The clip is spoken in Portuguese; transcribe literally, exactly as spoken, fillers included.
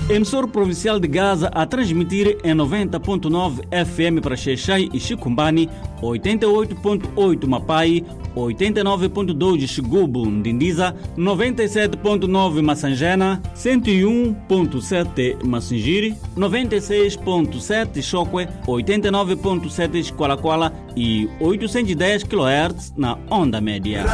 Emissor provincial de Gaza a transmitir em noventa ponto nove F M para Xexai e Chicombani, oitenta e oito ponto oito Mapai, oitenta e nove ponto dois Xigubu, Ndindiza, noventa e sete ponto nove Massangena, cento e um ponto sete Massingiri, noventa e seis ponto sete Chokwe, oitenta e nove ponto sete Qualaquala e oitocentos e dez quilohertz na onda média.